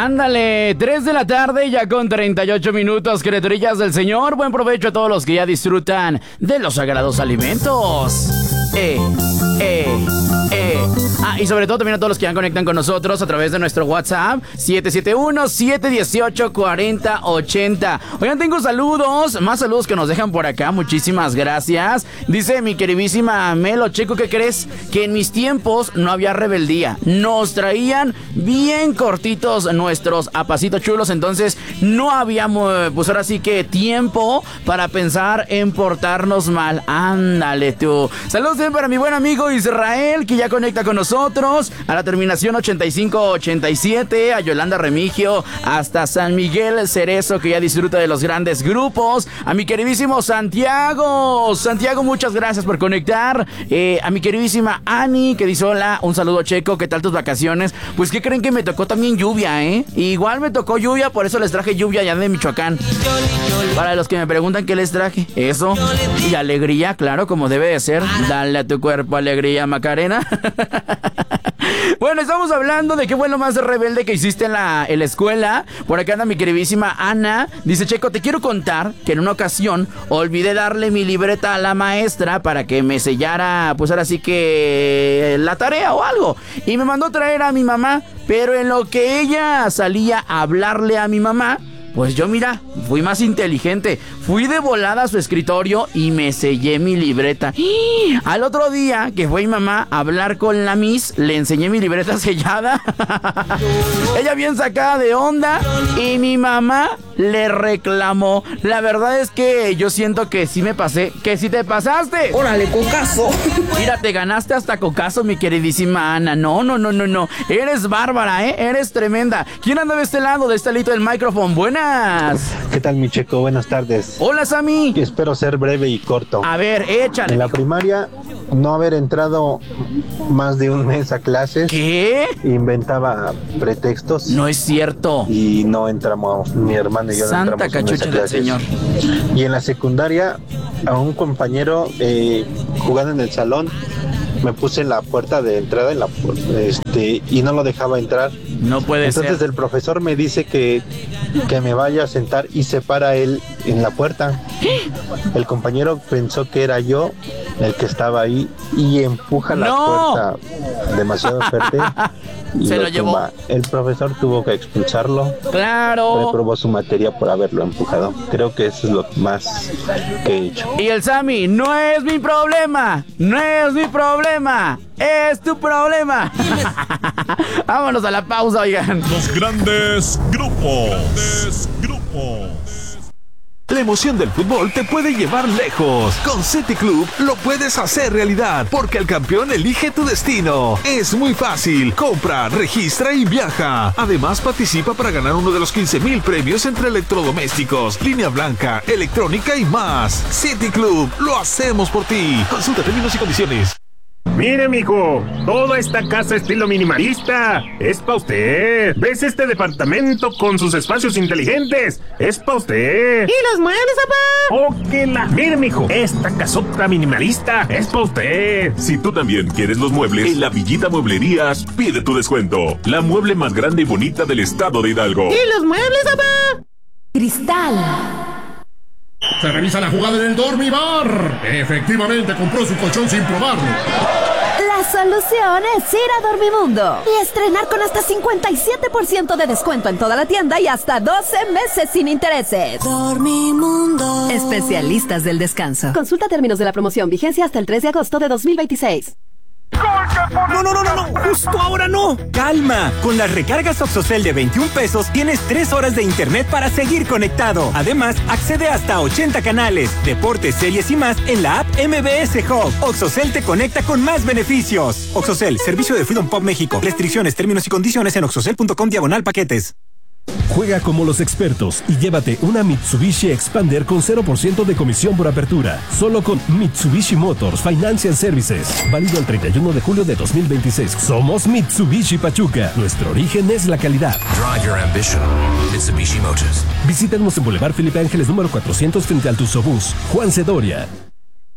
Ándale, 3 de la tarde ya con 38 minutos, criaturillas del Señor. Buen provecho a todos los que ya disfrutan de los sagrados alimentos. Y sobre todo también a todos los que ya conectan con nosotros a través de nuestro WhatsApp 771-718-4080. Oigan, tengo saludos, más saludos que nos dejan por acá, muchísimas gracias. Dice mi queridísima Melo Checo, ¿qué crees? Que en mis tiempos no había rebeldía, nos traían bien cortitos nuestros apacitos chulos, entonces no habíamos, pues ahora sí que tiempo para pensar en portarnos mal. Ándale tú. Saludos también para mi buen amigo Israel, que ya conecta con nosotros, a la terminación 8587, a Yolanda Remigio, hasta San Miguel Cerezo, que ya disfruta de los grandes grupos, a mi queridísimo Santiago, muchas gracias por conectar, a mi queridísima Ani, que dice hola, un saludo Checo, ¿qué tal tus vacaciones? Pues ¿qué creen? Que me tocó también lluvia, igual me tocó lluvia, por eso les traje lluvia allá de Michoacán. Para los que me preguntan qué les traje, eso, y alegría, claro, como debe de ser, dale a tu cuerpo alegría, Macarena. Bueno, estamos hablando de qué fue lo más rebelde que hiciste en la escuela. Por acá anda mi queridísima Ana. Dice, Checo, te quiero contar que en una ocasión olvidé darle mi libreta a la maestra para que me sellara, pues ahora sí que la tarea o algo. Y me mandó traer a mi mamá, pero en lo que ella salía a hablarle a mi mamá, pues yo, mira, fui más inteligente. Fui de volada a su escritorio y me sellé mi libreta. Al otro día, que fue mi mamá a hablar con la Miss, le enseñé mi libreta sellada. Ella bien sacada de onda y mi mamá le reclamó. La verdad es que yo siento que sí me pasé. Que sí te pasaste. ¡Órale, cocazo! Mira, te ganaste hasta cocazo, mi queridísima Ana. No. Eres bárbara, Eres tremenda. ¿Quién anda de este lado, de este lado del micrófono? Buenas. ¿Qué tal, mi Checo? Buenas tardes. Hola, Sammy. Espero ser breve y corto. A ver, échale. En la primaria, no haber entrado más de un mes a clases. ¿Qué? Inventaba pretextos. No es cierto. Y no entramos, mi hermano y yo no entramos. Santa cachucha del Señor. Y en la secundaria, a un compañero jugando en el salón, me puse en la puerta de entrada y no lo dejaba entrar. No puede ser. Entonces el profesor me dice que me vaya a sentar y se para él en la puerta. El compañero pensó que era yo el que estaba ahí y empuja la puerta demasiado fuerte. Y se lo llevó. El profesor tuvo que expulsarlo. Claro. Reprobó su materia por haberlo empujado. Creo que eso es lo más que he hecho. Y el Sammy, no es mi problema. No es mi problema. Es tu problema. Vámonos a la pausa, oigan. Los grandes grupos. La emoción del fútbol te puede llevar lejos. Con City Club lo puedes hacer realidad, porque el campeón elige tu destino. Es muy fácil. Compra, registra y viaja. Además, participa para ganar uno de los 15,000 premios entre electrodomésticos, línea blanca, electrónica y más. City Club, lo hacemos por ti. Consulta términos y condiciones. Mire, mijo, toda esta casa estilo minimalista es pa' usted. ¿Ves este departamento con sus espacios inteligentes? Es pa' usted. ¿Y los muebles, papá? Mire, mijo, esta casota minimalista es pa' usted. Si tú también quieres los muebles, en la Villita Mueblerías pide tu descuento. La mueble más grande y bonita del estado de Hidalgo. ¿Y los muebles, papá? Cristal. Se revisa la jugada en el Dormibar. Efectivamente compró su colchón sin probarlo. La solución es ir a Dormimundo y estrenar con hasta 57% de descuento en toda la tienda y hasta 12 meses sin intereses. Dormimundo. Especialistas del descanso. Consulta términos de la promoción. Vigencia hasta el 3 de agosto de 2026. No, justo ahora no. Calma, con las recargas Oxocel de 21 pesos tienes 3 horas de internet para seguir conectado. Además, accede hasta 80 canales, deportes, series y más en la app MBS Hub. Oxocel te conecta con más beneficios. Oxocel, servicio de Freedom Pop México. Restricciones, términos y condiciones en oxocel.com/paquetes. Juega como los expertos y llévate una Mitsubishi Expander con 0% de comisión por apertura. Solo con Mitsubishi Motors Financial Services. Válido el 31 de julio de 2026. Somos Mitsubishi Pachuca. Nuestro origen es la calidad. Drive your ambition. Mitsubishi Motors. Visítanos en Boulevard Felipe Ángeles número 400 frente al Tusobús. Juan Cedoria.